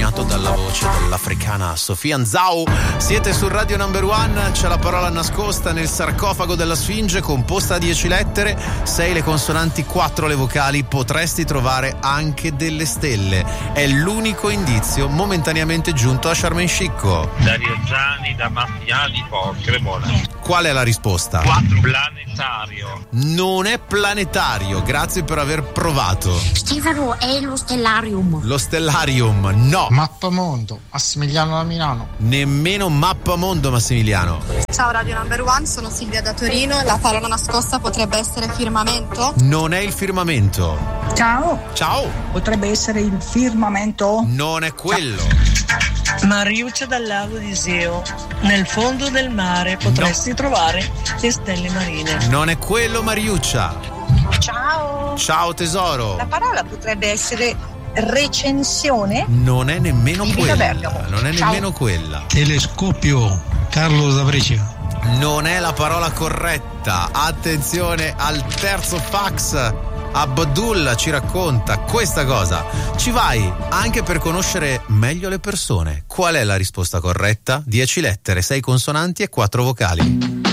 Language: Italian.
accompagnato dalla voce dell'africana Sofia Nzau. Siete su Radio Number One, c'è la parola nascosta nel sarcofago della Sfinge, composta a 10 lettere, 6 le consonanti, 4 le vocali, potresti trovare anche delle stelle. È l'unico indizio momentaneamente giunto a Sharm el-Sheikh. Da Rioggiani, da Mattiani, Cremona. Qual è la risposta? 4. Planetario. Non è planetario, grazie per aver provato. Stefano, è lo Stellarium. Lo Stellarium, no. Mappamondo, Massimiliano da Milano. Nemmeno Mappamondo, Massimiliano. Ciao Radio Number One, sono Silvia da Torino. La parola nascosta potrebbe essere firmamento? Non è il firmamento. Ciao. Ciao. Potrebbe essere il firmamento? Non è quello. Mariuccia dal lago di Iseo. Nel fondo del mare potresti trovare le stelle marine. Non è quello, Mariuccia. Ciao. Ciao tesoro. La parola potrebbe essere recensione? Non è nemmeno quella. Bergamo. Non è nemmeno quella. Telescopio, Carlo da Brescia. Non è la parola corretta. Attenzione al terzo fax. Abdullah ci racconta questa cosa. Ci vai anche per conoscere meglio le persone. Qual è la risposta corretta? 10 lettere, 6 consonanti e 4 vocali.